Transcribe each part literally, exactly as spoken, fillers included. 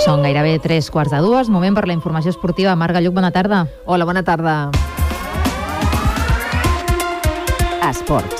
Són gairebé tres quarts de dues, moment per la informació esportiva. Marga Lluc, bona tarda. Hola, bona tarda. Esports.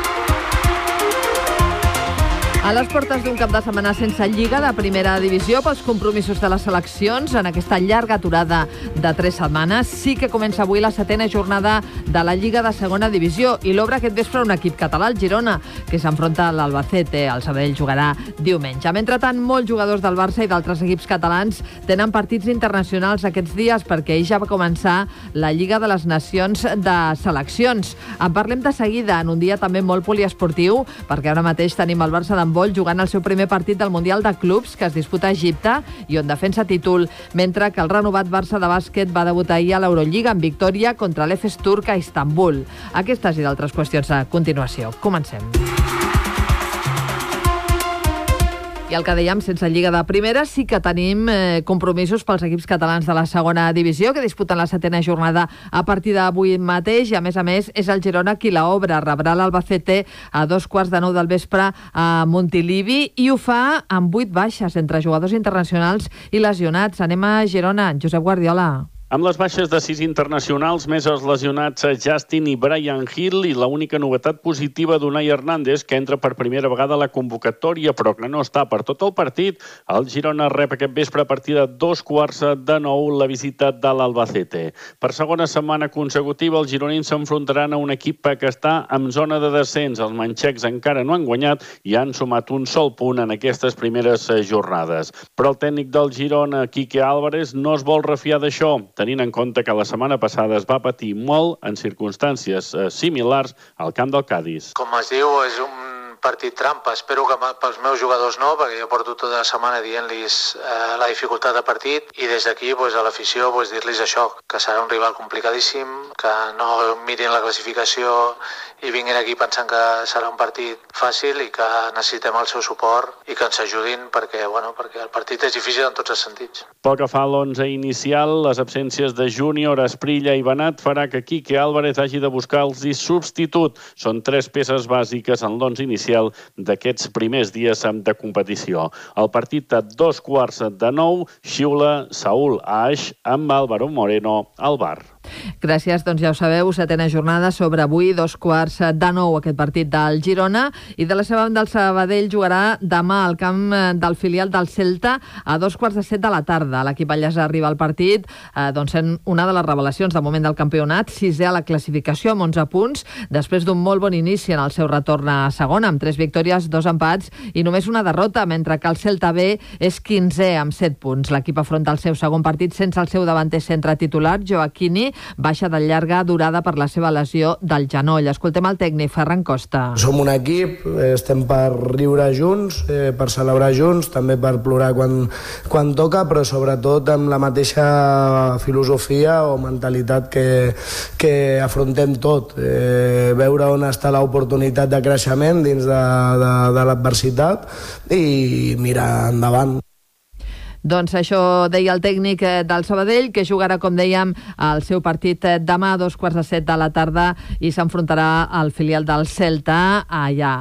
A les portes d'un cap de setmana sense lliga de primera divisió pels compromisos de les seleccions en aquesta llarga aturada de tres setmanes, sí que comença avui la setena jornada de la Lliga de segona divisió i l'obre aquest vespre un equip català, el Girona, que s'enfronta a l'Albacete. El Sabadell jugarà diumenge. Mentrestant, molts jugadors del Barça i d'altres equips catalans tenen partits internacionals aquests dies perquè ahir ja va començar la Lliga de les Nacions de seleccions. En parlem de seguida en un dia també molt poliesportiu perquè ara mateix tenim el Barça d'handbol jugant el seu primer partit del Mundial de Clubs que es disputa a Egipte i on defensa títol, mentre que el renovat Barça de bàsquet va debutar ahir a l'Eurolliga en victòria contra l'Efes turc a Istanbul. Aquestes i d'altres qüestions a continuació. Comencem. I el que dèiem, sense lliga de primera, sí que tenim eh, compromisos pels equips catalans de la segona divisió, que disputen la setena jornada a partir d'avui mateix, i a més a més és el Girona qui la obre. Rebrà l'Albacete a dos quarts de nou del vespre a Montilivi i ho fa amb vuit baixes entre jugadors internacionals i lesionats. Anem a Girona. Josep Guardiola. Amb les baixes de sis internacionals, més els lesionats Justin i Brian Hill i l'única novetat positiva d'Unai Hernández, que entra per primera vegada a la convocatòria, però que no està per tot el partit. El Girona rep aquest vespre a partir de dos quarts de nou la visita de l'Albacete. Per segona setmana consecutiva, els gironins s'enfrontaran a un equip que està en zona de descens. Els manxecs encara no han guanyat i han sumat un sol punt en aquestes primeres jornades. Però el tècnic del Girona, Quique Álvarez, no es vol refiar d'això, tenint en compte que la setmana passada es va patir molt en circumstàncies similars al camp del Cadis. Com es diu, és un partit trampa. Espero que pels meus jugadors no, perquè jo porto tota la setmana dient-los eh, la dificultat de partit i des d'aquí pues, a l'afició pues, dir-los això, que serà un rival complicadíssim, que no mirin la classificació i vinguin aquí pensant que serà un partit fàcil i que necessitem el seu suport i que ens ajudin perquè, bueno, perquè el partit és difícil en tots els sentits. Pel que fa a l'onze inicial, les absències de Júnior, Esprilla i Benat farà que Quique Álvarez hagi de buscar-los substitut. Són tres peces bàsiques en l'onze inicial d'aquests primers dies de competició. El partit a dos quarts de nou xiula Saúl Aix amb Álvaro Moreno al bar. Gràcies, doncs ja ho sabeu, setena jornada sobre avui, dos quarts de nou aquest partit del Girona, i de la seva banda el Sabadell jugarà demà al camp del filial del Celta a dos quarts de set de la tarda. L'equip allà arriba al partit eh, doncs sent una de les revelacions de moment del campionat, sisè a la classificació amb onze punts, després d'un molt bon inici en el seu retorn a segona, amb tres victòries, dos empats i només una derrota, mentre que el Celta B és quinzè amb set punts. L'equip afronta el seu segon partit sense el seu davanter centre titular, Joaquini, baixa de llarga durada per la seva lesió del genoll. Escoltem el tècnic Ferran Costa. Som un equip, estem per riure junts, eh, per celebrar junts, també per plorar quan, quan toca, però sobretot amb la mateixa filosofia o mentalitat que, que afrontem tot. Eh, veure on està l'oportunitat de creixement dins de, de, de l'adversitat i mirar endavant. Doncs això deia el tècnic del Sabadell, que jugarà, com dèiem, el seu partit demà a dos quarts de set de la tarda i s'enfrontarà al filial del Celta allà